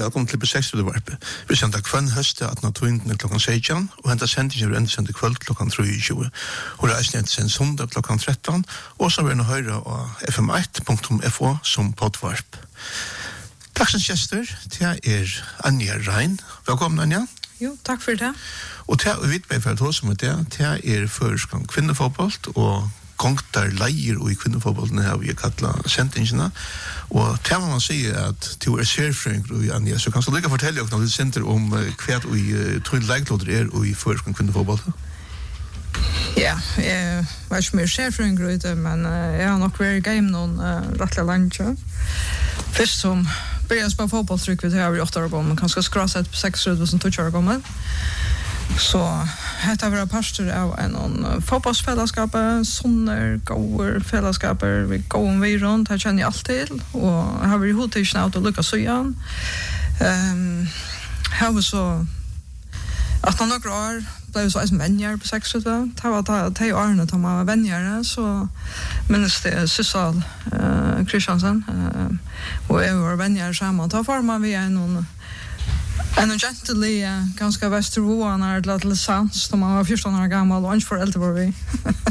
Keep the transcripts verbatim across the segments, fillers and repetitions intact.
velkommen til Besexstudevarpe. Vi sender kvann høste at nattvinden klokken seksten, og hentet sendingen er enda sendt kveld klokken treogtjúgu. Og reisen er sendt søndag klokken tretton, og så vil vi høre av f m ett punktum f o som poddvarp. Dagsens gjester, det er Anja Rein. Velkommen, Anja. Jo, takk for det. Og det er vidt med for at hos med det, det er først kvinnefotball, og kongtar leier og i kvinnefotballen har vi kallet sendingene. Og det må man si at du er særfrøynger, Anja, så kan du lykke fortelle oss noe litt senter om hva du i trøyne leiklåter er og i først kvinnefotballen? Ja, jeg var ikke mer særfrøynger ute, men jeg har nok vært i game noen uh, rettelig langt. Først som började spela fotboll tryck vi till över åtta år gammel, kanske skrasat på sex tusen år gammel. Så detta var pastor av en fotbollsfällskap, sonner, goer fällskap, vi går vi runt, här känner jag allt till och har vi hotat snart att lyckas igen. Ehm här var så att några år blev så som vänner på sex tusen. Det var det det årene som var vänner så minns det Sussal eh Kristiansen eh och jag var vänner samman. Ta forman vi en en gently ganska västervoarna ett litet sans som var fjorton år gammal och för äldre var vi.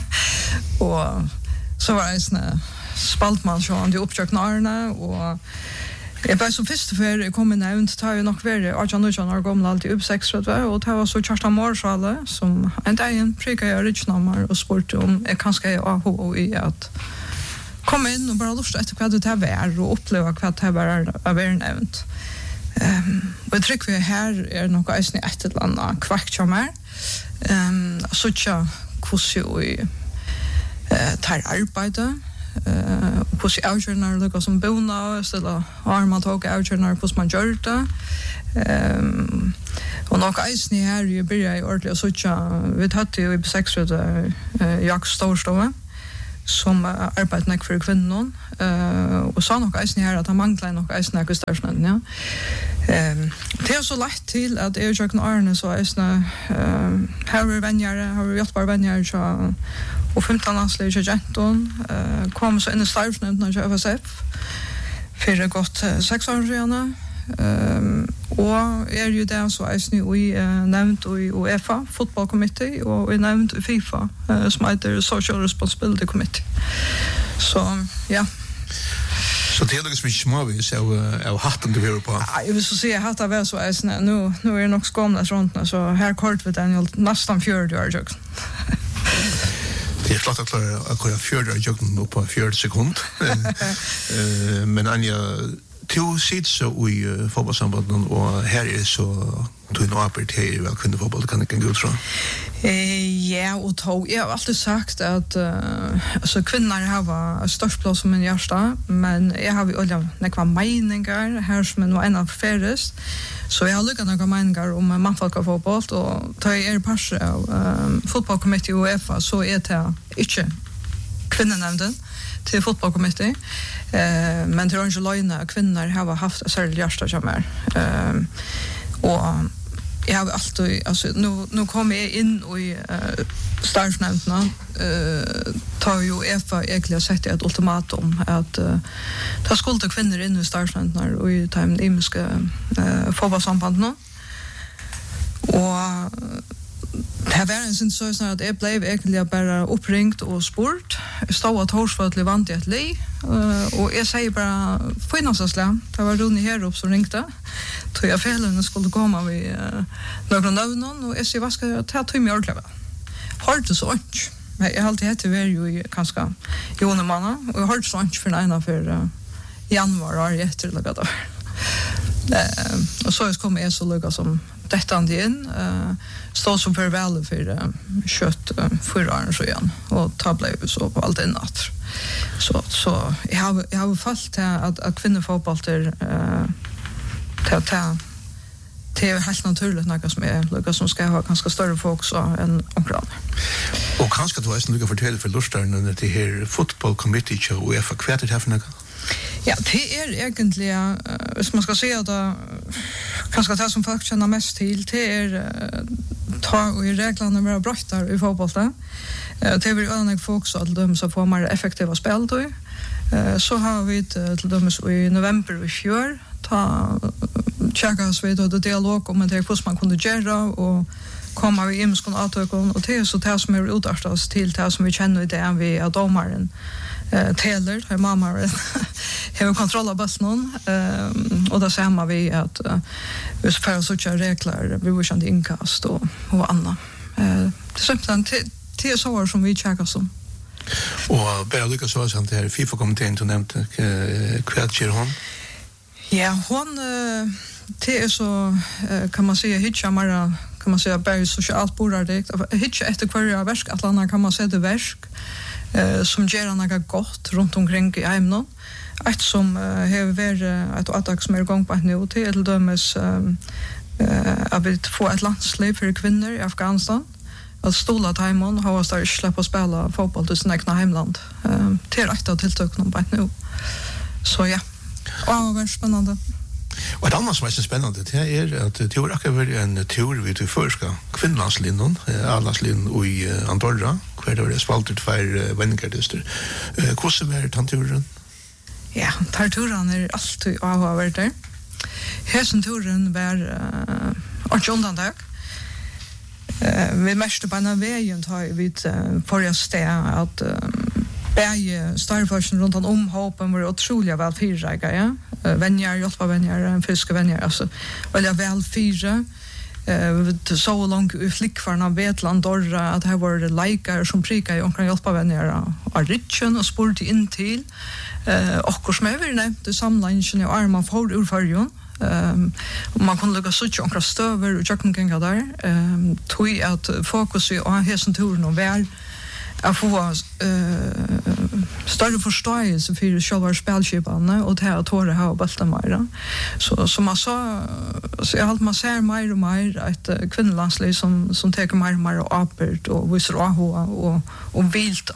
Och så var det såna spaltman så han det uppköknarna och jag var så först för jag kom in och tar ju nog vara arton år gammal alltid upp sex och det var så Kjartan Morsale som en dag en prika jag riksnamar och sport om jag kanske är A H O i att komma in och bara lust efter vad det här är och uppleva vad det här är av er nämnt. Ehm och jag tycker vi här är nog äsni ett eller annat kvackchammar. Ehm så tjå hur ju eh tar arbete eh på sig avgörande lucka som bona ställa arma tag avgörande på man gör det. Ehm och nog äsni här ju börjar i ordentligt så tjå vi hade ju i sex eh jag storstova som uh, arbetar för kvinnor uh, och sa nog äsni här att han manglar nog äsni några stationer ja. Ehm det är så lätt till att jag jag kan Arne så äsni ehm har vi vänner har vi gjort bara vänner så och femton landslag i Genton eh kom så in i starfnämnden av F S F för gott uh, sex år sedan. Ehm och är ju där så äsni vi uh, nämnt och i UEFA football committee och vi nämnt i FIFA uh, som heter social responsibility committee. Så ja. Så det är något som är småvis av, av hatten du vill på? Ja, jag vill så säga att det var så äsni. Nu, nu är det nog skomnas runt så här kort vid Daniel nästan fjörd år jag. Det är klart att klara att kunna fjörda joggen på fjörd sekund. Men Anja, du sitter så i fotbollssambanden och här är så du är något här väl kunde fotboll kan inte gå tror. Eh ja, och då jag har alltid sagt att uh, alltså kvinnor har störst plats som en hjärta, men jag har ju alla några meningar här som en en av färres. Så jag har lyckats några meningar om manfolk och fotboll och tar er pass av um, fotbollskommittén och UEFA så är det inte kvinnonämnden till fotbollskommittén. Eh men det är inte lögna kvinnor har haft särskilt hjärta som är. Ehm och jag har alltid alltså nu nu kommer jag in i uh, starfnämnderna eh tar ju UEFA egentligen sett ett ultimatum att uh, ta skulle kvinnor in i starfnämnderna och i time imiska uh, fotbollssambanden och det var en sån så att jag blev egentligen bara uppringt och sport. Jag stod att Horsford levant i ett lej och jag säger bara finansasla. Det var Rune här upp som ringde. Tror jag fällen skulle komma vi några navn och jag säger vad ska jag ta till mig ordentligt. Har det så inte. Men jag har alltid heter vi ju kanske Jona Manna och jag har så inte för ena för januari år efter eller vad. Eh och så kommer jag så lugga som detta in eh står så för väl för uh, kött uh, förra året så igen och ta blev så på allt annat. Så så jag har jag har fast att att kvinnofotboll är eh ta ta det är helt naturligt något som är lika som ska ha ganska större fokus än omkring. Och kanske du har en lycka fortälja för lustarna när det här football committee show och UEFA kvärt det här för något. Ja, det är egentligen uh, hvis man ska säga då kanske det som folk känner mest till det är uh, ta och i reglerna med brottar i fotbollen. Uh, det vill ju folk så att de så får mer effektiva spel då. Uh, så har vi till dem i november i fjör ta tjäkas vid och dialog om det hur man kunde göra och komma vi in skon avtökon och det är så det som är utartas till det som vi känner i det vi är domaren eh Taylor här mamma har kontroll av bussen eh och då säger vi att uh, vi ska så köra regler vi vill inte inkast och och annat eh det är sånt till så som vi checkar som och bara lycka så att det här FIFA-kommittén du nämnde kvällskir hon. Ja, hon det är så kan man säga hitcha mera kan man säga bara socialt borardigt hitcha efter kvar verk att landa kan man säga det verk eh som gör något gott runt omkring i hemmen. Ett som har varit ett attack som är igång på nu till dömes eh att vi får ett landsliv för kvinnor i Afghanistan. Att stola timon har startat släppa spela fotboll i sina egna hemland. Eh till rätt att tilltök någon på nu. Så ja. Ja, det är spännande. Och ett annat som är så spännande det är att det har också varit en tur vid det förska kvinnlandslinjen, allanslinjen i Andorra, kvar det är spaltet för vännergardister. Hur är det tanturen? Ja, tarturen är alltid avhållet där. Häsen turen var och undandag. Vi mest på en vägen har vi förra steg att bäge starfarsen runt om omhoppen var otroligt väl fyrräga, ja. Vänjar, hjälpa vänjar, fiska vänjar, alltså väldigt väl fyra. Eh så långt i flickfarna Vetland Dorra att här var det likar som prikar i omkring hjälpa vänjar av Richen och sport in till eh och som över nämnt det samlingen och arma för ur förjon. Ehm man kunde lägga så mycket omkring stöver och jag kan gå där. Ehm tog att fokus på hästen turen och väl att få eh större förståelse för själva spelskiparna och det här tåret här och bulta mer. Så som man sa så jag halt man ser mer och mer ett kvinnolandsliv som som tar mer och mer och apert och visar och och och vilt.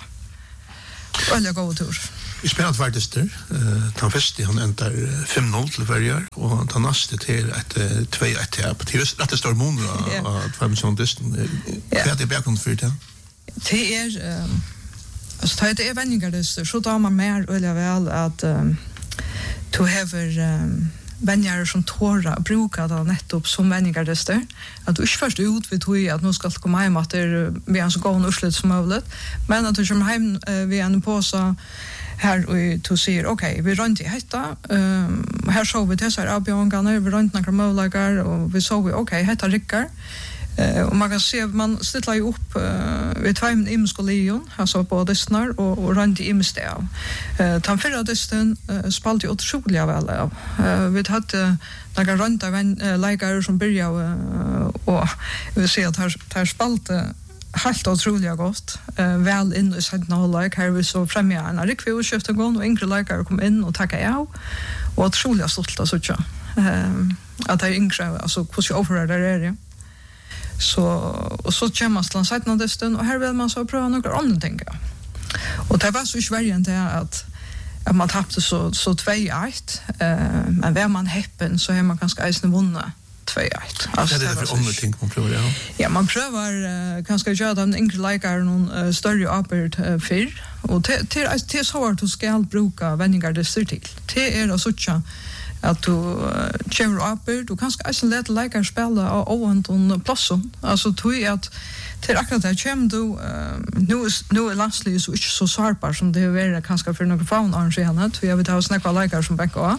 Eller gå tur. Vi spelar faktiskt där. Eh han fest han ändar fem noll till varje och han nästa till ett två ett här på tills att det står många att fem sån distan. Vad det bakgrund för det? Det är um, alltså det är vännergardister så tar man mer eller väl att um, to have um, vänner som tåra brukar det nettopp som vännergardister att du inte först ut vid tog att nu ska komma hem att det vi är så gå en urslut som möjligt men att du kommer hem uh, vi en påsa här och du säger okej okay, vi runt i hetta um, här såg vi dessa avbjörningar vi runt några möjligheter och vi såg vi okej okay, hetta rickar. Uh, och man kan se man ställer ju upp uh, vid tvåm imskolion alltså på distnar och och runt i imstäv. Eh tan förra distan uh, spalade otroligt väl av. Uh, vi hade några runt av uh, läkare som började uh, och vi ser att här här spalte helt otroligt gott. Uh, väl in i sentna hållet här vi så premiären Rick vi skifta gång och enkla läkare kom in och tacka av och otroligt stolt så tjå. Eh att det är inkräv alltså hur ska över där är det. Så och så kommer man slan sätta någon distan och här vill man så prova några andra ting. Och det var så svårt det att att man tappade så så två ett eh men vem man häppen så är man ganska isne vunna två ett. Alltså det är för andra ting man provar ja. Ja, man prövar uh, ganska göra den enkla likar någon uh, större apert uh, för och till till till så vart du ska bruka vännergardister till. Det är så tjå att du kommer upp du kan ska lätt lika spela och och platsen alltså tror jag att till akkurat där kommer du nu nu är lastly så inte så sharpar som det är kanske för några faun arrangerat vi har vi har snackat likar som backa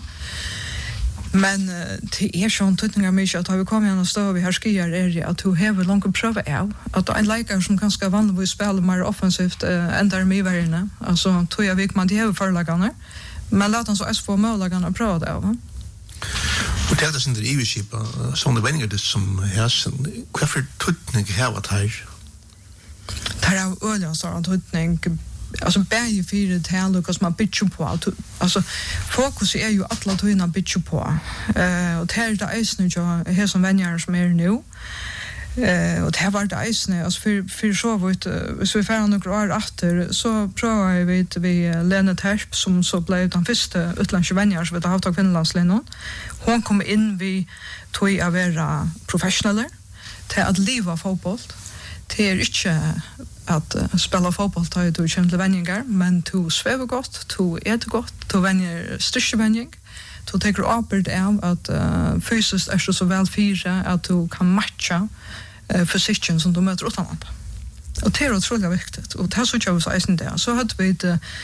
men det är sån tutningar mycket att har vi kommit igen och stå vi här skier är det att du har långt pröva av att en likar som kanske vanligtvis spelar mer offensivt än med värna alltså tror jag vi man det har förlagarna men låt oss så få möjligheten att pröva det av. Och det är det inte i V-skip som det vänner det som här vad för tutning här vad här det är öliga sån tutning alltså bäge för det här Lucas man bitch på alltså fokus är ju att låta in bitch på eh och det är det är nu jag här som vänner som är nu eh och det var det isne alltså för för så vart så vi får några år efter så provar vi vi Lena Terp som så blev den första utländska vänner som vi har haft av Finlandslinjen. Hon kom in vi tog att vara professionella till att leva fotboll. Det är inte att spela fotboll tar du känner vänner men du svävar gott, du äter gott, du vänner största vänner. du tar åpert av at uh, fysiskt er du så vel fire at du kan matcha uh, fysikken som du møter utenland. Og det er utrolig viktigt. Og det er så ikke så eisen det. Så hadde vi et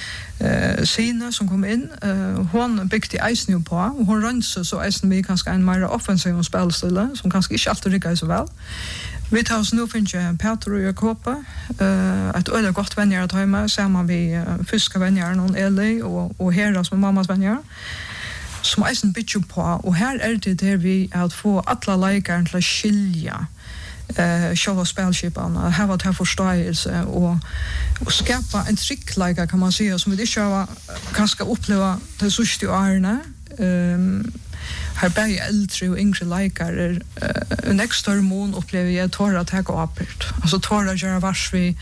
uh, Sine som kom inn. Uh, hun bygde eisen jo på, og hun rønser så eisen vi kanskje en mer offensiv spillestille, som kanskje ikke alltid rikker så vel. Vi tar oss nå finner Peter og Jakoba, uh, et øyelig godt venner at hjemme, sammen vi uh, fysiske venner, noen Eli og, og Hera som er mammas venner, som eisen bygger på. Og her er det der vi at få alle leikeren til å skilje eh själva spelskiparna ha varit här förståelse och och skapa en tryckläge kan man säga som vi inte har kanske uppleva det sista åren ehm här bäj äldre och yngre läkare en extra mån upplever jag tar att ta upp alltså tar att göra vars vi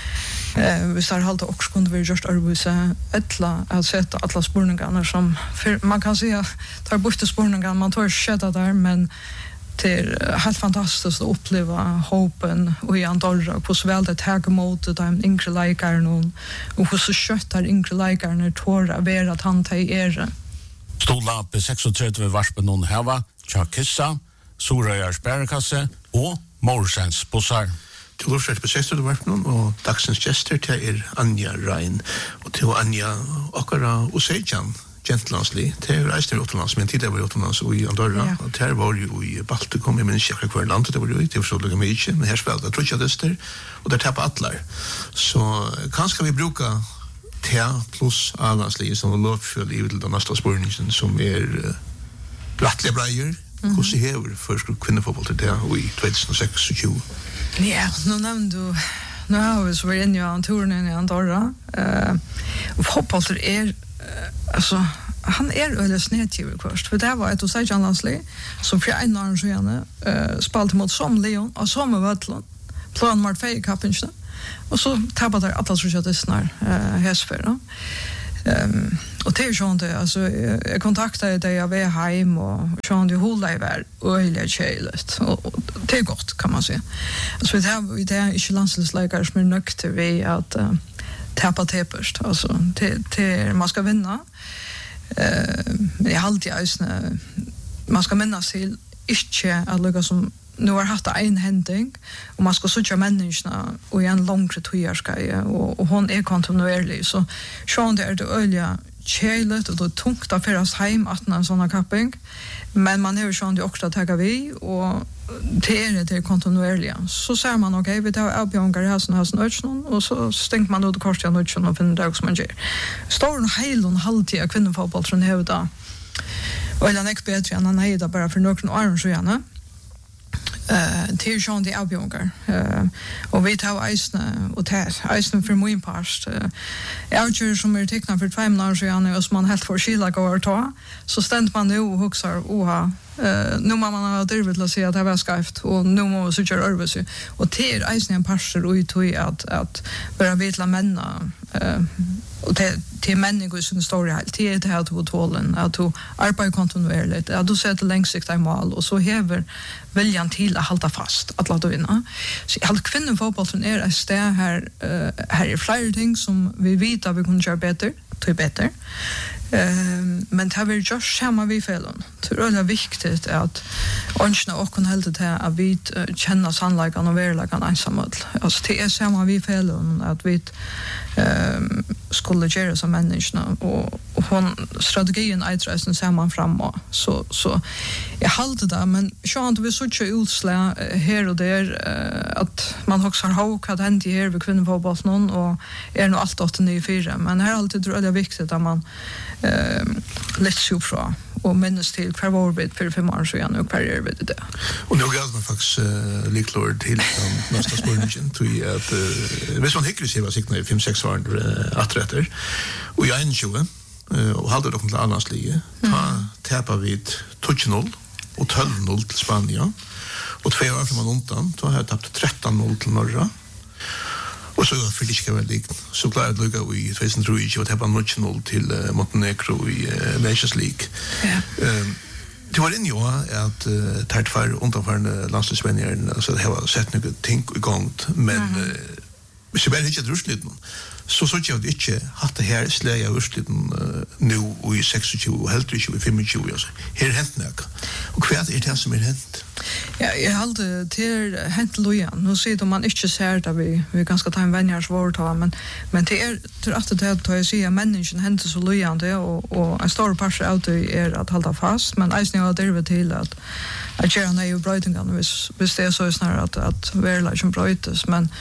eh vi står halt också kunde vi just arbeta ettla att sätta alla spårningarna som för man kan säga tar bort spårningarna man tar sätta där men det är helt fantastiskt att uppleva hoppen och i Andorra och hur väl det tar emot de yngre läkarna och hur så kött är yngre läkarna tår att vara att han tar er. Stola på trettiosex varspen någon hava, Tjakissa, Sorøyar Sperrekasse och Morsens bussar. Til Lorset på trettiosex varspen og dagsens gjester til er Anja Rein og til Anja Akara Osejan. Gentlandsli, det er reisende i Åtlands, men tidligere var i Åtlands og i Andorra, ja. Og det var jo i Baltikum, jeg minns ikke hver land det var jo i, det var så lukket mye, men her spiller det trutjadister, og det tapper atler. Så kanskje vi bruker te pluss avlandsli som lovfjøl i til den neste spørningen som er uh, rettelig breier, mm-hmm. Hvordan hever først kvinnefotball til det og i tjugo seksogtjúgu? Ja, nå nevnte du, nå har vi så vært inne i Antoren i Andorra, uh, og fotball er alltså han är öle snedgiver först för det var ett och säga landslig som för en år sedan eh spalt mot som Leon och som Vatland plan mot fej kapinsta och så tappade där alla så det snar eh häsfär då ehm och det är ju inte alltså jag kontaktade dig jag var hem och Sean de Hulda var öle chelet och det är gott kan man säga så vi har vi där i landsligsläkare som är nökt vi att uh, tappa tepest alltså till till man ska vinna eh uh, jag alltid ösna man ska minnas till inte att lugga som nu har haft en händing och man ska söka människorna och i en långre tioårskaje och, och hon är kontinuerlig så sjön det är det öliga kärlet och då tungt att föras hem att en sån kapping men man har sjön det också att ta vi och det är det kontinuerliga så ser man okej okay, vi tar avbjörngar här sån här snötsnon och så stänker man ut korset och och finner det som man gör står en hel och halvtid av kvinnofotboll från huvud och den är bättre än han är bara för några år så gärna eh till Jean de Abjongar eh och vi tar isna och tar isna för min past jag tror som är teckna för fem år sedan och som man helt för skilla går att ta så ständ man nu och huxar oha eh nu man har det vill att se att det var skrift och nu måste så göra över och till isna en pastor och ut att att vara vitla männa eh och det till människor som står helt till det här till tålen att du arbetar kontinuerligt att du sätter långsiktiga mål och så häver viljan till att hålla fast att låta vinna så all kvinnofotbollen är ett ställe här uh, här är flera ting som vi vet att vi kan göra bättre till bättre Uh, men det vill just samma vi fällen. Det är väldigt viktigt att önskna och kan helt det att vi uh, känner sannolikan och verkligen ensamhet. Alltså det är samma vi fällen att vi uh, skulle göra som människorna och, och hon strategin är samman framåt. Så så jag håller det men så inte vi så utslä här och där uh, att man också har hok att hänt här vid kvinnofotbollen och är nog allt åtta nio fyra men här är alltid tror jag det är viktigt att man eh lätt sig fra och minns till kvar var vi för fem år sedan och kvar är vi det. Och nu går man faktiskt uh, liklord till den nästa spårningen till att uh, visst man hickar sig var sikna i fem sex år uh, atträtter och jag är tjugo uh, och hade dock något annat lige ta täppa vid tolv noll och tolv noll till Spanien och två år från undan då har jag tappat tretton noll till Norra. Och så för det ska väl det så klart att lugga i tjugohundratjugo och täppa noll till uh, Montenegro i uh, Nations League. Ja. Um, det var inne ju att uh, tärt för undanförande landslagsvänner så det har sett något ting igång men mm-hmm. uh, Hvis jeg bare ikke hadde russliten, så så jeg ikke hatt det her sleg av russliten uh, nå i seksogtjue og helt ikke i femogtjue. Altså. Her er hent noe. Og hva er det som er hent? Ja, jeg halte til hent lojan. Nå sier det man ikke ser det, vi, vi kan skal ta en venner som overtar, men, men det er til at det er jeg sier at mennesken henter så lojan det, og, og en stor part av det er at halda fast, men eisen har derved til at at gjøre nøye brøytingene hvis, hvis det er så snart at, at verleisen brøytes, men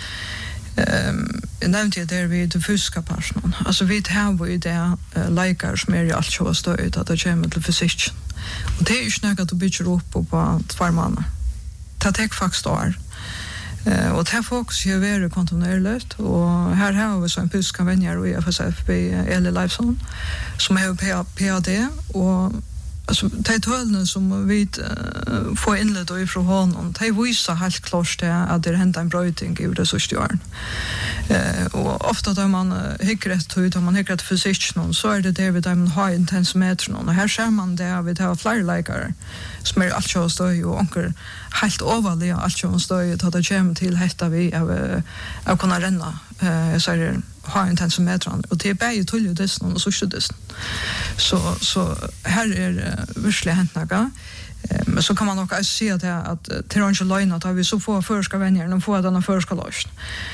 Um, jeg nevnte det vi til fysiska personen. Altså vi har jo i det uh, leikar som er i alt sjå støyt at det kommer til fysikken. Og det er ikke noe at du bygger opp på tvær måneder. Det tek faktisk år. Uh, og det fokus er veldig kontinuerligt, og her har vi så en fysiska venner i F S F i Eli Leifson, som har P A D, og alltså de tölnen som vi uh, får inlett och ifrån honom, de visar helt klart det att det händer en bröjting i det sista uh, och ofta då man uh, hickar ett ut och man hickar ett fysiken så är det det vi där man har intensimeter och här ser man det vi har flera läkare som är allt så stoj och onkel helt överliga allt så stoj att det kommer till hetta vi av av kunna renna eh så är ha intensimetern och det är bäj tullu det och så skjuts så så här är verkligen hänt något men så kan man också se att att till och med att vi så få förska vänner och få den förska lösning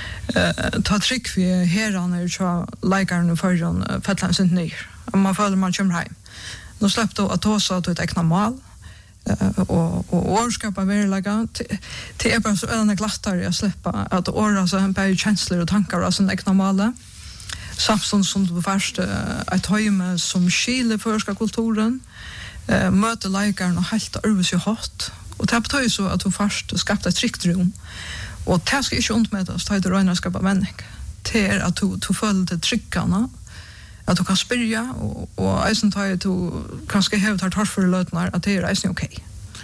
eh ta trick vi här när så läkaren och förjon fettlan sent ner man får man kommer hem nu släppte att ta så att det är normal Uh, og og årskapa verlega til er bare så en glattare å slippe at åra så en bare kjensler og tankar og sånn ekna male samtidig som du først uh, et høyme som skile førska kulturen uh, møte leikaren og helt arves jo hatt og det betyr så at du først skapte et trygt rom og det skal ikke ondmetas det er røyna skapa menning det er at du, du føler det tryggene att du kan spyrja och och eisen tar ju du kanske har tagit hårt för lötnar att det är eisen okej.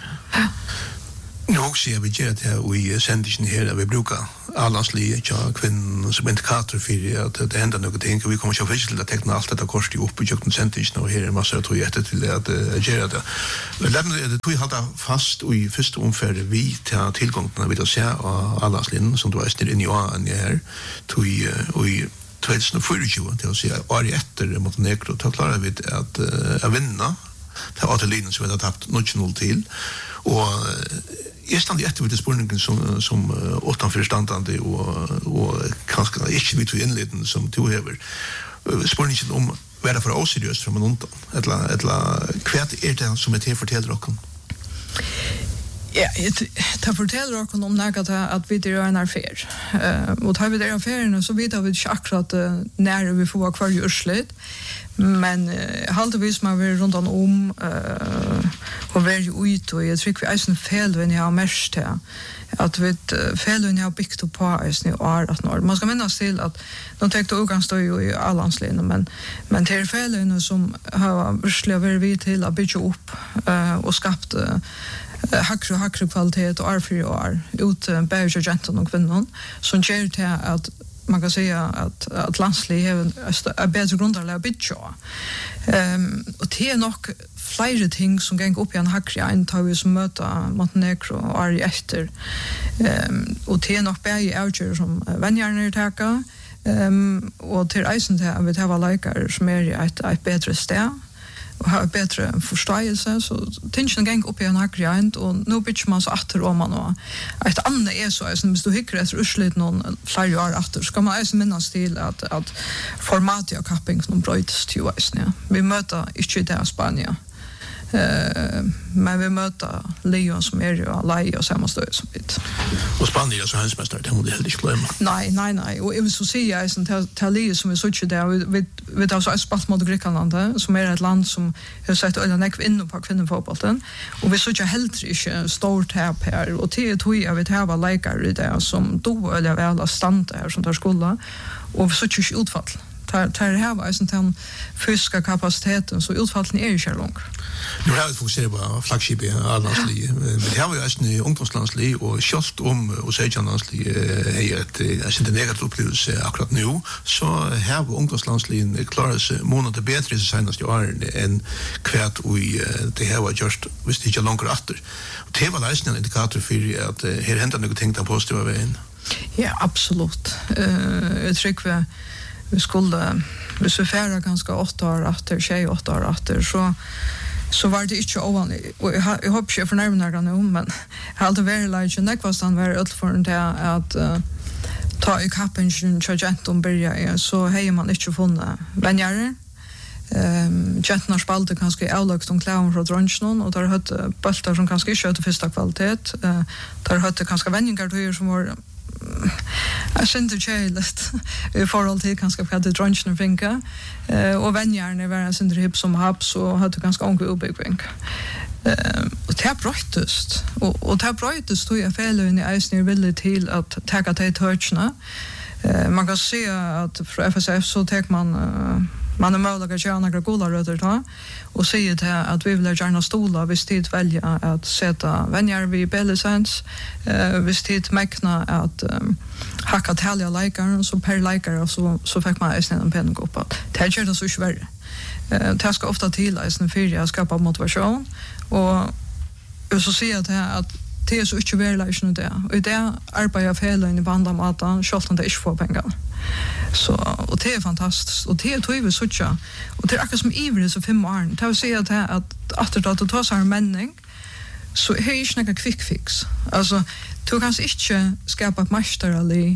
Nu också jag vill göra det vi sändningen här vi brukar allansliga ja kvinnor som indikator för att det händer något ting vi kommer att få till att teckna allt detta kort upp i juken sändningen och här är massor tror jag till att göra det. Lämna det du hålla fast i första omfärd vi till tillgångarna vi då ser allansliga som du är snir in i år här tog i tjugohundratjugosju till att säga året efter Montenegro då klarar vi att uh, att vinna det Atalinen som vi har tappat noll till och jag stannar efter vid spårningen som som uh, åttanför standande och och kanske inte vid till inledningen som du har uh, spårningen om vara för oseriöst från någon eller eller kvärt är det som är till förtäller och ja, det forteller oss om något att vi gör en affär. Uh, och tar vi den affären så vet vi inte akkurat uh, när vi får kvar urslut. Men uh, halvvis man vill runt om uh, och väl ut och jag tycker vi är en fel när jag har mest här. Att vi uh, fel när jag har byggt upp på är nu är att når. Man ska minnas till att de tänkte också stå ju i allanslinjen men men det är fel som har verkligen varit till att bygga upp uh, och skapt uh, hackre hackre kvalitet och arfri och ut bäge och gentle och kvinnor som ger till att man kan säga att att landslig har en bättre grundläggande bitcha. Ehm och det är nog flera ting som går upp i en hackre en tar vi som möta Montenegro och är efter. Ehm och det är nog bäge outger som vänjarna tacka. Ehm och till isen där vi har likar som är ett ett bättre ställe. Och har bättre förståelse så tension gang upp i en agreement och nu bitch man så åter om man och ett annat är så som du hickar efter urslut någon flera år efter ska man alltså minnas till att att formatet av capping som bröts till oss ja vi möter inte där Spanien eh men vi möter Leon som är ju alla och samma stöd som bit och Spanien så hans mästare det måste helt inte glömma nej nej nej och jag vill så säga att det Tali som är så tjockt där vi vi tar så ett spalt mot Grekland som är ett land som har sett alla näck in på kvinnofotbollen och vi så tjockt helt inte stort här här och det tror jag vi har var likar där som då eller väl stand här som där skola och så tjockt utfall tar tar här var sånt här fysiska kapaciteten så utfallen är ju så långt. Nu har vi fokuserat på flagship i allanslig. Men det har vi ju en ungdomslandslig och kjolt om och sejlandslig är ett alltså det negativa upplevelse akkurat nu så har vi ungdomslandsligen klarat sig månader bättre så senaste åren än kvärt och det här var just visst inte långt efter. Och det var läsningen indikator för att här händer något ting på positiva vägen. Ja, absolut. Uh, jag tycker vi, vi skulle, hvis vi färra ganska åtta år efter, tjej åtta år efter, så så var det inte ovanligt. Och jag, jag hoppas jag förnärmar det nu, men jag har alltid varit lite inte nästan varit utförande till att uh, ta i kappen till gentum börja, så har man inte funnit vänjare. Um, Gentarna spalte kanske i avlagt om kläven från dronchen, och där hade bultar som kanske inte hade första kvalitet. Uh, där hade kanske vänjningar som var jag kände tjejligt i förhåll till kanske för att det dronchen finka. Uh, och vänjarna var en synder hipp som haps och hade ganska ånga uppbyggning. Uh, och det här bröjtest. Och, och det här bröjtest tog jag fel in i eisen är villig till att täcka till touchna. Uh, man kan se att för F S F så tar man uh, man är möjlig att göra några goda rötter ta och säger till att vi vill gärna stola hvis tid välja att sätta vänjar vid B-licens, uh, hvis tid mäkna att um, hacka tälja likar, så per likar så, så fick man en en penning upp. Det här gör det så svärre. Uh, det ska ofta till en för att skapa motivation, och, och så säger jag till att det är så inte verkligen nu det. Och i det arbetar jag fel in i bandamaten, själv om det inte får pengar. Så, och det är fantastiskt. Och det är tog vi sådär. Och det är akkurat som ivrig så fem år. Det vill säga att, att, att, att du tar sig en männing, så är det inte någon quick fix. Alltså, du kan inte skapa ett mästerlig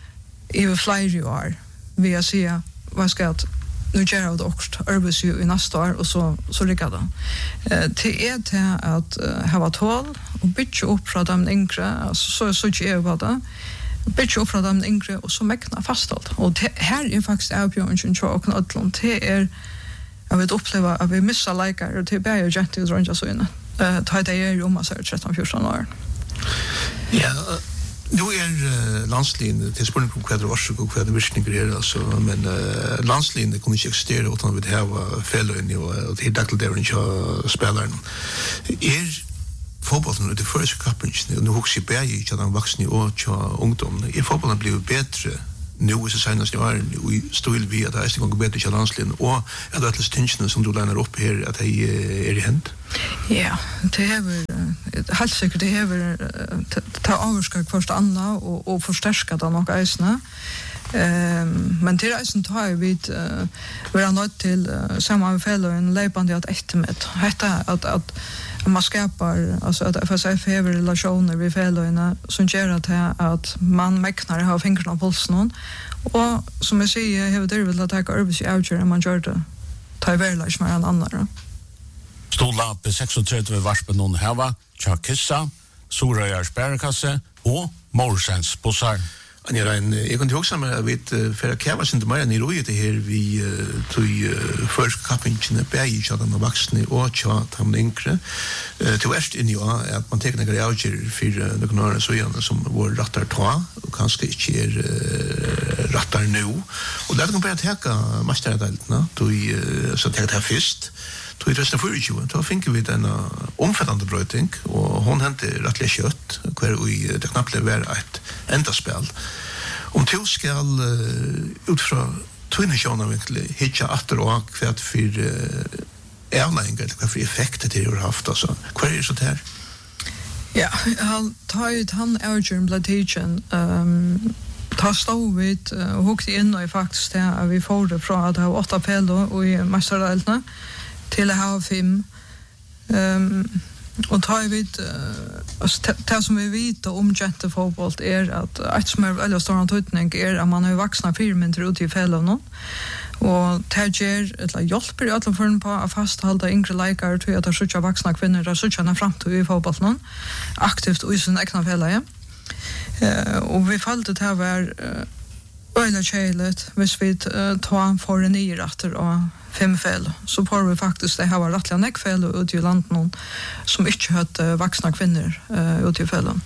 i flera år vid att säga, vad ska jag nu gör jag det också arbets ju i nästa år, och så, så lyckas det. Eh, det är till att uh, ha tål och bygga upp från dem yngre, alltså, så, så inte jag vad det, bygga upp från dem yngre och så mäkna faststått. Och det här är faktiskt avbjörningen till och Ödlund. Det är, jag vet uppleva att vi missar likar, och det är bara jag jätte och dronja så inne. Uh, det är ju om att säga tretton fjorton år. Ja, nu är uh, landslinjen till spårning på kväder årsök och kväder virkningar är alltså, men uh, landslinjen kommer inte existera utan vi har fällöjning och, och det är dagligt där vi inte har spelaren. Er fotbollen ut i första kappen, och nu huxar jag bäg inte att han vuxna och tja ungdom, är fotbollen blivit bättre nu i så senaste åren, och stil vi att det är gånger bättre till landslinjen, och att det är tingene som du lämnar upp här att det är i hänt. Ja, det är väl helt säkert det är väl ta avskar först andra och och förstärka det nog eisna. Ehm men till eisen tar vi uh, vi är nöjt till uh, samma fellow en löpande att eftermiddag. Detta att att man skapar alltså att F S F har relationer vid fellowna som gör att att man mäknar ha fingrarna på pulsen, och som jag säger har det väl att ta arbets i outger man gör det ta väl som en annan. Stola på trettiosex varspen någon hava, Tjakissa, Sorøyars bærekasse og Morsens bussar. Anja Rein, jeg kunne også med at vi for å kjæve sin til meg i roi det her vi tog først kappingene bæg til de voksne og til de yngre. Til verst inn jo at man teker noen avgjør for noen år så gjerne som vår rattar ta, og kanskje ikke er rattar nå. Og det kan bare teka masterdeltene, så teker det her først. Då är det nästan fyrtio, då finner vi den omfattande brötning, och hon hände rättliga kött, kvar i det knappt lever ett enda spel. Om du ska uh, utifrån tunnisjonen vinkli hitcha atter och kvart för uh, avlägningar, eller kvart för effekter det har haft, alltså. Kvar är det sånt här? Ja, han tar ju han avgören bladtigen, um, ta stå vid och hukte in och faktiskt det att vi får det från att ha åtta pelor och i mästardelterna till att ha fem. Um, och tar vi uh, det som vi vet om jättefotboll är att ett som är väldigt stor tutning är att man har vuxna firmor ute i fällorna, och det ger ett hjälper i alla fall på att fasthålla yngre likar till att det är vuxna kvinnor och så fram till i fotbollen aktivt i sin egna fälla. Uh, och vi följde det här var uh, öjla tjejligt hvis vi uh, tar för en nyrätter och fem fel, så får vi faktiskt det här var rättliga näckfel ute i landet som inte hade vuxna kvinnor uh, ute i fällen.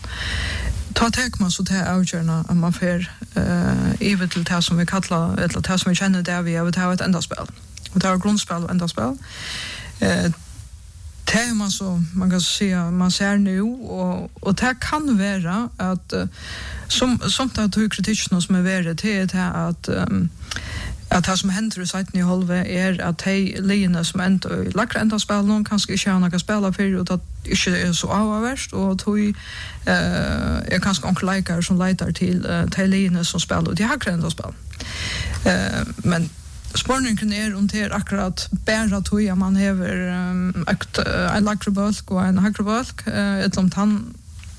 Ta tek man så det avgörna att man får uh, över till det som vi kallar, eller det som vi känner där vi har ett enda spel. Och det har grundspel och enda spel. Uh, det är man så, man kan säga, man ser nu, och, och det kan vara att uh, som, som det har tog kritiken som är värre, det är det att um, att det som händer i sajten i halve är att de linjerna som ändå i lackra enda spel någon kanske inte har några spela för och att inte är så avvärst och tog uh, är kanske onkel likar som letar till uh, de linjerna som spelar och de har enda spel. Uh, men spårningen är om det är akkurat bära tog att man har um, uh, en lackra bulk och en hackra bulk uh, ett om han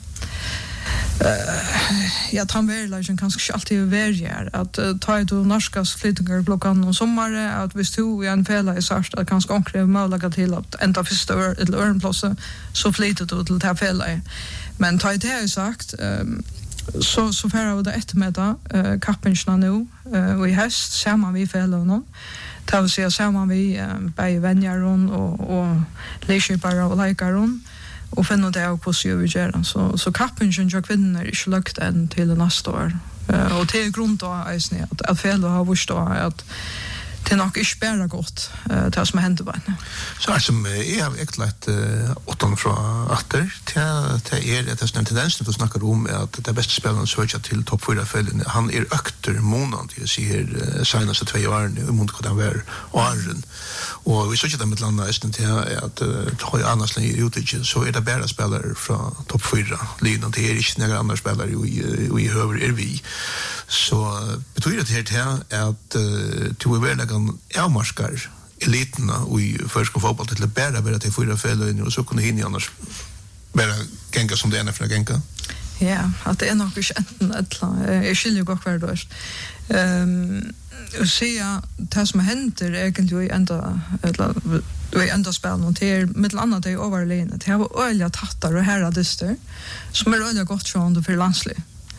Uh, ja, han verkligen kanske alltid väljer att uh, ta ett och norskas flyttingar klockan om sommaren att hvis du i en fälla i särskilt att kanske omkring möjliga till att ända första ör, eller örnplåse så flyttar du till det här fälla. Men ta det här sagt um, så, så färre vi det eftermiddag uh, kappingsna nu uh, och i höst ser man vi fälla någon. Det vill säga ser man vi uh, bäg vänjar och, och lekköpare och lejkare och finna det av på sig vi gör. Så, så kappingen jag kvinnor är inte lagt än till nästa år. Uh, och det är grund då att, att fel har vurst då att det är nog inte bara gott uh, det som händer på henne. Så som jag har äcklat uh, åttan från åter till er det är en tendens att snacka om att det bästa spelaren söker till topp fyra fällen. Han är ökter månad jag ser uh, senaste två åren i mot kan vara åren. Och vi söker det med landa östen till att ta i annars längre utrikes så är det bara spelare från topp fyra linjen till är inte några andra spelare i, i höver är vi. Så betyder det här att uh, till vi verkligen avmarskar eliterna i förska fotboll till att bära bara till fyra fällor och så kunde hinna annars bara gänga som det är för att gänga. Ja, att det är nog inte enten ett jag skiljer gott kvar då. Ehm och se det som händer egentligen i ända eller i ända spel någon till med annat det överlene. Det har öliga tattar och herra dyster som är öliga gott från för landslig.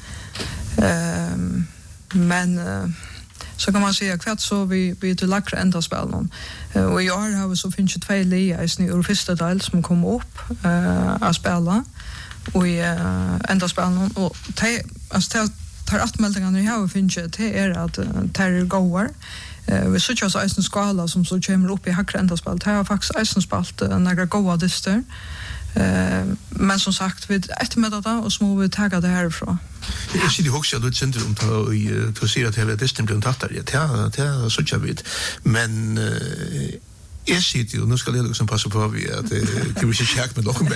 Ehm men uh, så kan man säga kvart så vi vi till lackra ända spel någon. Uh, och i år har vi så finns det två lia i snö första del som kommer upp uh, att spela och i uh, ända spel någon och te alltså tar atmeldingarna i här finns det är att ter goer eh vi söker oss en skala som så kommer upp i hackra ända spel det har faktiskt en spalt några goda dyster eh men som sagt vi eftermiddag och så måste vi ta det härifrån. Jag ser det också att det centrum tar i att se att det är dyster bland tattar ja det så jag vet men jag sitter ju, nu ska jag liksom passa på vi att det kan vi inte käka med locken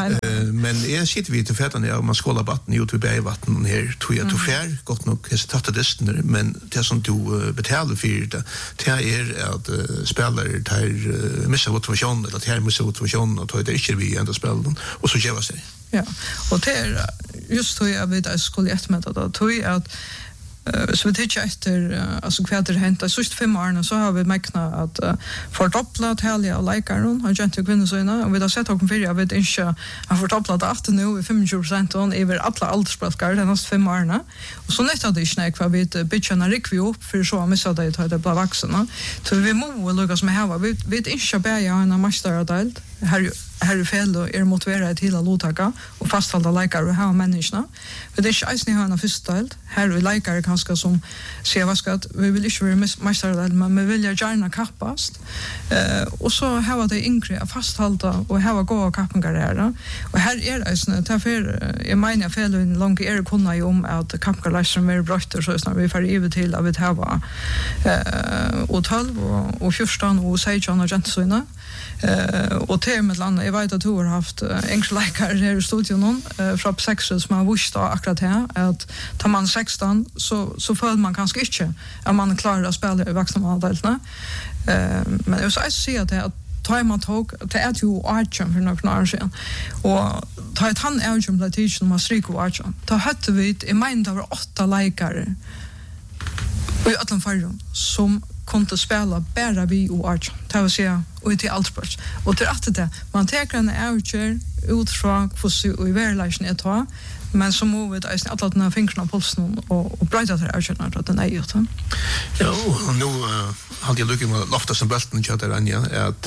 men jag sitter vi till fätan ja, man skålar vatten ut vid bergvatten här tror jag till fär gott nog jag tatt dysten men det som du betalar för det det är att spelare tar missa motivation eller tar missa motivation och tar det inte vi ändå spelen och så gör sig. Ja, och det är just så jag vet att jag skulle eftermiddag då tror jag att Uh, så vi tittar efter uh, alltså vad det hänt. Så just fem år så har vi mäknat att uh, fördubbla helga och likearon har gent och kvinnor såna och vi har sett att för jag vet inte har fördubblat det åt nu i femtio procent och över alla aldersspelare de nästa fem åren. Och så nästa det snack vad vi bitcharna rick vi upp för så missa det att det blir vuxna. Så vi må lukas med här vi vet inte bara jag en masteradelt här här fel och är motiverade till att låta och fasthålla likar och ha människorna. För det är inte har en första del. Här vi likar kanske som ser vad ska att vi vill inte vara mästare men vi vill gärna kappast. Eh och så har det inkre fasthålla och ha gå kappingar där. Och här är det såna därför är mina fel en lång är kunna ju om att kappingar som är brötter så när vi får över till att vi har eh och tolv och och fjorton och sexton och gentsöna. Uh, och till med landa jag vet att du har haft uh, enkla läkare här i studion uh, från sex som har visst akkurat här att tar man sexton så så får man kanske inte att man klarar att spela i vuxna adulterna uh, men jag så ser att det tar man tog till att ju archen för några år sedan och tar ett han archen platation med stryko archen då hade vi i mind av åtta läkare och i alla fall som kunde spela bara vi och archen det vill säga och till allsport och till att det man tar en archer ut från för i verkligheten är ta men så må vi att alla de fingrarna på pulsen och och bryta det archen att den är gjort. Ja, och nu hade jag lyckats med lofta som bulten chatta Anja att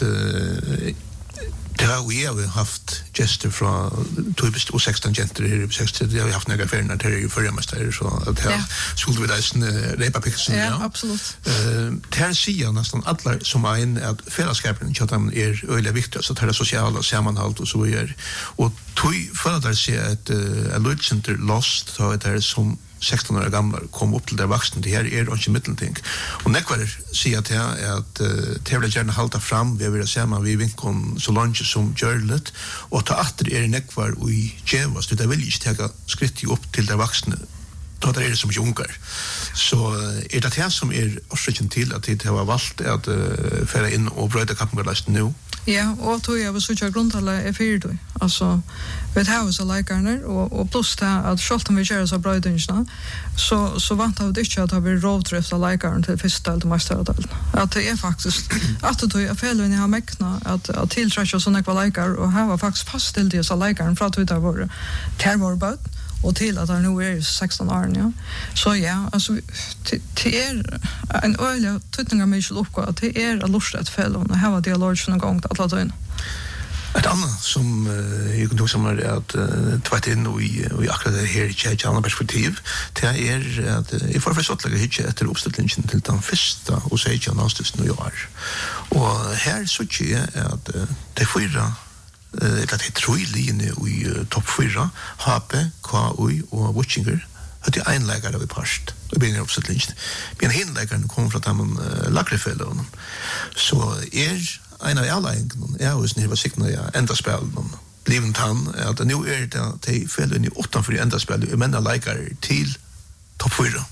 det har vi har haft gester från typiskt och sexton genter i sexton det har vi haft några färna till ju förra mästare så att här skulle vi där en repa pixel ja absolut eh här ser nästan alla som är in att fällskapen chatta är öliga viktigt så att det sociala sammanhåll och så vidare och tog för att se ett a lot center lost så att det är som sexton år gamla kom upp till där vuxna det här är inte mittelting och nekvar säger att jag att det vill gärna hålla fram vi vill se man vi vinkon så långt som görligt och ta åter är nekvar och i gevas det vill inte ta skritt upp till där vuxna då det är det som jungar så är det här som är orsaken till att det har valt att uh, föra in och bröda kappengalasten nu. Ja, och tog jag så jag grundala är för då. Alltså vet how så likarna och och plus det att skalt om vi gör så brödingarna så så vant av det att vi rovdrift av likarna till första del till mästardelen. Att det är faktiskt att det är fel när jag mäkna att att tillträcka såna kvalikar och här var faktiskt fastställt det så likarna för att det var termorbot och till att han nu är sexton år ja. Så ja, alltså det är en öliga tutningar med skulle uppgå att det är att lusta ett fel och här var dialog någon gång att alla in. Ett annat som uh, jag kan tog som är att uh, tvärt in och i, och i akkurat det här i ett annat perspektiv det är att uh, jag får förståttliga hitje efter uppställningen till den första och säger jag någonstans nu år. Och här så tycker jag att uh, det fyra eller att det tror i linje i uh, topp fyra H P, K U och Watchinger att det är en läkare vi past och blir uppsättligt. Men hinläkaren kommer från dem uh, Lakrefällen. Så är en av alla ingen är hos ni var signa ja ända spelen. Liven han att nu är det att de fällen i åtta för ända spel men alla läkare till topp fyra.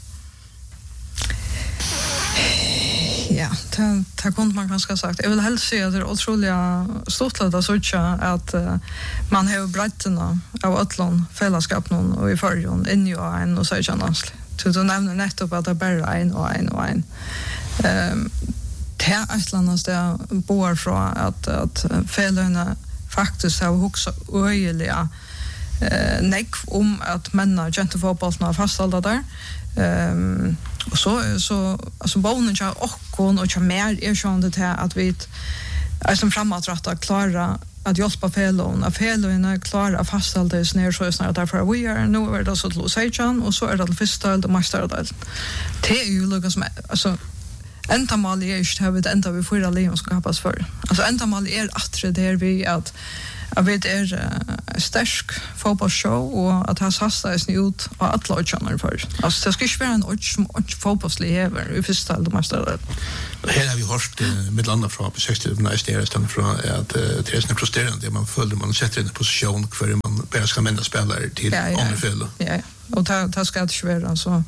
Ja, det, det kunde man ganska sagt. Jag vill helst säga att det är otroliga stortlade att säga att uh, man har bredderna av ötlån, fällskapnen och i förrjön in i en och säger annars. Så du nämner nettopp att det är bara en och en och en. Um, det är ett landet där bor från att, att fällorna faktiskt har huxat öjliga eh, nekv om att männa gentemotbollarna har fasthållit där. Um, och så så alltså bonen jag och kon och jag mer är sjön det här att vi är som framåträtta klara att hjälpa felon att felon klara att fasthålla det ner så snart därför vi är nu är det så att säga och så är det första och mästardel. Det är ju Lucas alltså enda mål är just att vi enda vi fyra lejon ska hoppas för. Alltså enda mål är att det är vi att Jag vet är uh, stark fotbollsshow och att ha hastas ut och att låta för. Alltså det ska ju vara en och fotbollslever i första del måste. Här har vi hört uh, med landa från på sextio nästa år stannar från att uh, det är såna frustrerande man följer man sätter in en position för man bara ska männa spelare till andra fel. Ja, och ta ta ska det vara så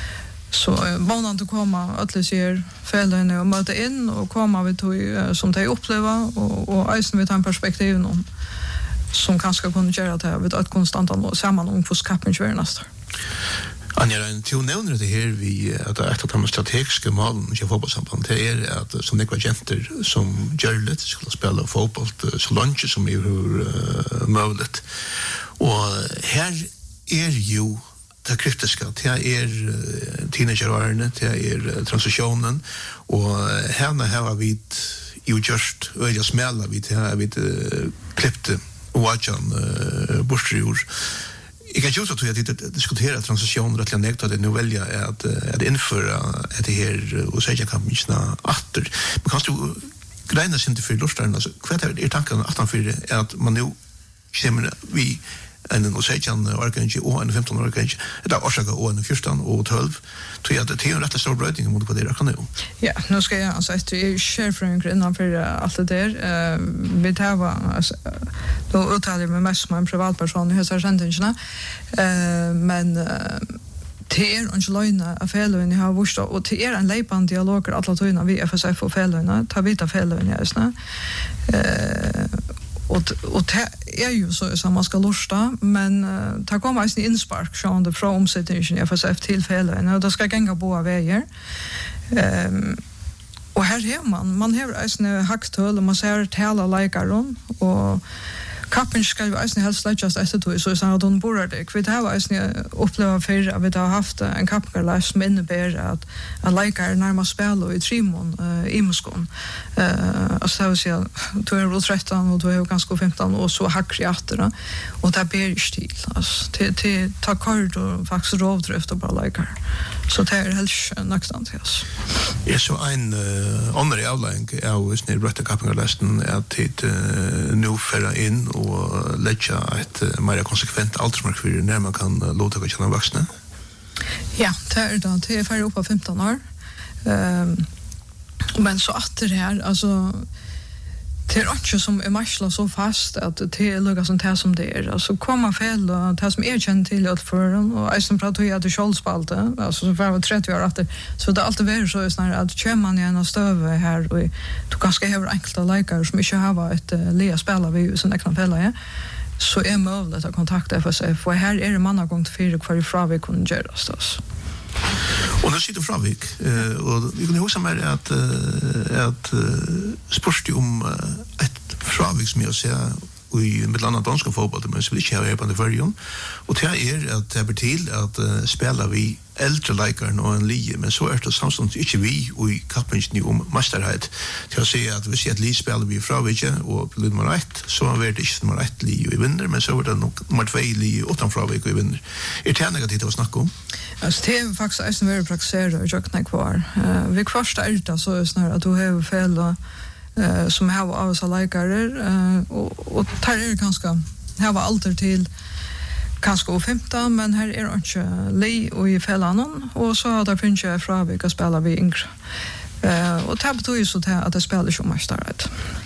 så månaden att komma att ser fällen och möta in och komma vi till som det uppleva och och isen vi tar en perspektiv någon som kanske kan göra det här vid ett konstant och samman om för skapen ju nästa. Anja, en till nämner det här vi att det är ett av de strategiska målen i fotbollssamband det är att som några agenter som gör det skulle spela fotboll så långt som är hur uh, möjligt. Och här är ju det kritiska, det är uh, teenagerårene, det är uh, transitionen och uh, här har vi ju just öliga smälla vi det här vi uh, klippte och watchan uh, borstrior. Jag kan ju så att jag diskutera transition rätt länge att det nu välja är att att införa det här och säga kan vi snä åter. Men kan du greina sig inte för lustarna så vad är tanken att han för att man nu kommer vi en och säga en orkange och en femton orkange det är orsaka och en fjorton och tolv tror jag att det är en rätt stor brödning mot vad det kan nu. Ja, nu ska jag alltså att jag share för en för allt det där eh vi tar va då uttalar med mest som en privatperson i hela sentingen eh men det är Angelina affären har vurst och det är en leipan dialog alla tøyna vi F S F och fällorna ta vita fällorna just eh och och det är ju så som man ska lusta men uh, ta komma i inspark från det från omsättningen i F S F tillfällen och då ska gänga båda vägar. Ehm och här är man man har en hacktöl och man ser tala likearon och kappen ska ju alltså helst läggas efter då så så att de bor det. Vi det har alltså uppleva för att vi har haft en kappgarlas som innebär att att likar närmast spel i trimon uh, i Moskon. Eh och så så jag då är det tretton och då är det ganska femton och så hackreatorna och där ber stil alltså till till ta korridor faktiskt rovdrift och bara likar. Så det är helt nackstant alltså. Ja så en uh, annan avlägg är ju snir rätta kappgarlasten att det uh, nu föra in och lägga ett uh, mer konsekvent aldersmark för när man kan uh, låta gå känna vuxna. Ja, det är det. Det är färre upp på femton år. Um, men så att det här, alltså det är inte som är marsla så fast att det är lugga sånt här som det är. Alltså komma fel och det som är känt till att för dem och jag som pratar ju att det kjolspalte, alltså så var trettio år efter. Så det är alltid väl så är snarare att kör man i en stöve här och du kanske har enkla likar som inte har ett uh, lea spela vid sin egna fälla, ja. Så är möjligt att kontakta F S F för här är det mannagång till fyra kvar ifrån vi kunde göra oss. Och nu sitter Fravik eh, och vi kunde huska med att eh, att eh, spörste om eh, ett Fravik som jag ser i med landa danska fotboll men så vill inte ha här på den förjon och det är att det blir till att uh, spela vi äldre likar och en lie men så är det samtidigt inte vi och i kappingen om mästerhet till att säga att vi ser att li spelar vi Fravik och på nummer ett så är det inte nummer ett lie och i vinner men så är det nog nummer två lie utan Fravik och i vinner. Är det negativt att snacka om? Alltså det är faktiskt en väldigt praktiserad och jag kvar. Uh, vi kvarsta är det så är snarare att du har fel och Uh, som har av oss likare uh, och, och här är det ganska här var alltid till kanske femton men här är det inte li och i fällan och så har det finns jag från vilka spelar vi yngre uh, och det betyder ju så att det spelar som mästerhet.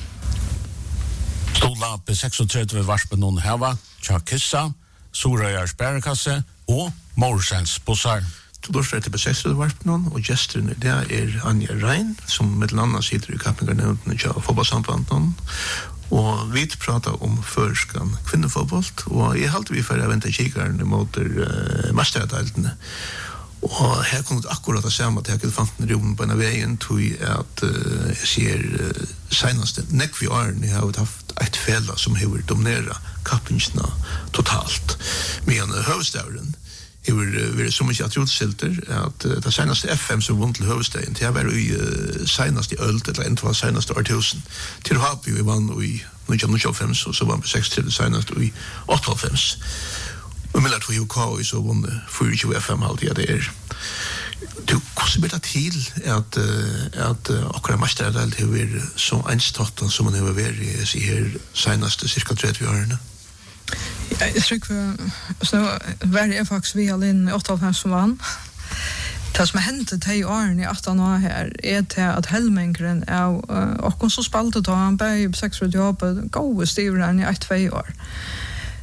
Stola på trettiosex varspen någon hava, Tjakissa, Sorøyar Sparekasse og Morsens bussar. Då står det på sex varpnån och gästen det är Anja Rein som med landa sitter i Kappingarnämnden i fotbollssambandet och vi pratar om förskan kvinnofotboll och jag håller vi för att vänta kikaren mot uh, mästerdelten och här kommer det akkurat att säga att jag kan fann rum på en vägen till att uh, jag ser uh, senaste nekvi åren jag har haft ett fälla som har dominerat kappingarna totalt med en huvudstaden. Det var så mycket att utsilter att det senaste F M som vunnit till huvudstaden det var ju senaste ölt eller inte var senaste årtusen till har vi vann i nittonhundratjugofem och så vann vi sex till senaste i åttiofem och med att vi U K så vann fyrtio F M alltid det är du måste beta till att att akkurat mästerdelten det var så enstatten som man har varit i här senaste cirka trettio åren. Ja, jag tycker så var det faktiskt vi alla in i åttiofem som vann. Det som har hänt i åren i arton år här är det att helmängden är och som spaltet har han började på sex år jobb goda stivrarna i ett två år.